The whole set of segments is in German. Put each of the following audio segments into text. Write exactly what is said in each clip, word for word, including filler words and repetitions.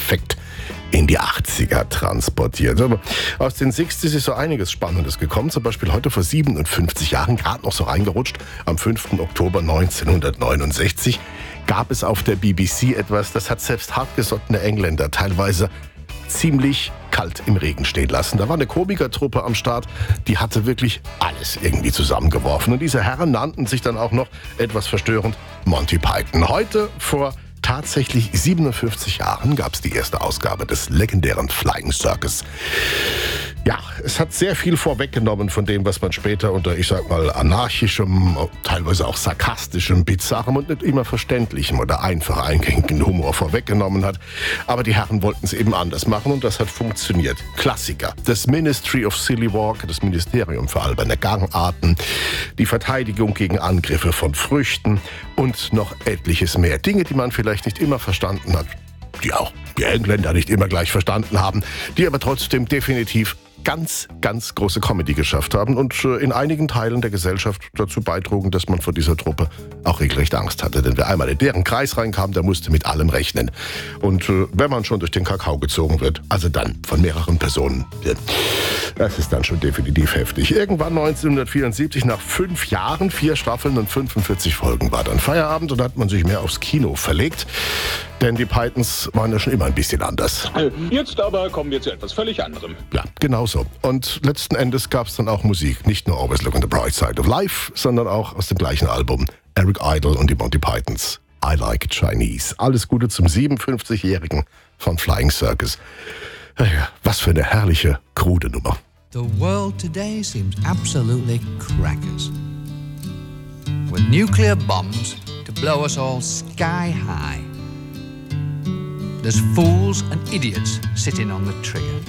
perfekt in die achtziger transportiert. Aber aus den sechziger ist so einiges Spannendes gekommen. Zum Beispiel heute vor siebenundfünfzig Jahren, gerade noch so reingerutscht, am fünften Oktober neunzehnhundertneunundsechzig, gab es auf der B B C etwas, das hat selbst hartgesottene Engländer teilweise ziemlich kalt im Regen stehen lassen. Da war eine Komikertruppe am Start, die hatte wirklich alles irgendwie zusammengeworfen. Und diese Herren nannten sich dann auch noch, etwas verstörend, Monty Python. Heute vor tatsächlich siebenundfünfzig Jahren gab es die erste Ausgabe des legendären Flying Circus. Ja, es hat sehr viel vorweggenommen von dem, was man später unter, ich sag mal, anarchischem, teilweise auch sarkastischem, bizarrem und nicht immer verständlichem oder einfach eingängigen Humor vorweggenommen hat. Aber die Herren wollten es eben anders machen und das hat funktioniert. Klassiker. Das Ministry of Silly Walk, das Ministerium für alberne Gangarten, die Verteidigung gegen Angriffe von Früchten und noch etliches mehr. Dinge, die man vielleicht nicht immer verstanden hat, die auch die Engländer nicht immer gleich verstanden haben, die aber trotzdem definitiv ganz, ganz große Comedy geschafft haben und in einigen Teilen der Gesellschaft dazu beitrugen, dass man vor dieser Truppe auch regelrecht Angst hatte. Denn wer einmal in deren Kreis reinkam, der musste mit allem rechnen. Und äh, wenn man schon durch den Kakao gezogen wird, also dann von mehreren Personen, ja, das ist dann schon definitiv heftig. Irgendwann neunzehnhundertvierundsiebzig, nach fünf Jahren, vier Staffeln und fünfundvierzig Folgen, war dann Feierabend und hat man sich mehr aufs Kino verlegt. Denn die Pythons waren ja schon immer ein bisschen anders. Jetzt aber kommen wir zu etwas völlig anderem. Ja, genau so. Und letzten Endes gab es dann auch Musik. Nicht nur Always Look on the Bright Side of Life, sondern auch aus dem gleichen Album. Eric Idle und die Monty Pythons. I Like Chinese. Alles Gute zum siebenundfünfzigjährigen von Flying Circus. Ja, was für eine herrliche, krude Nummer. The world today seems absolutely crackers. With nuclear bombs to blow us all sky high. There's fools and idiots sitting on the trigger.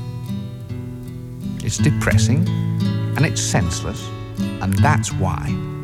It's depressing and it's senseless, and that's why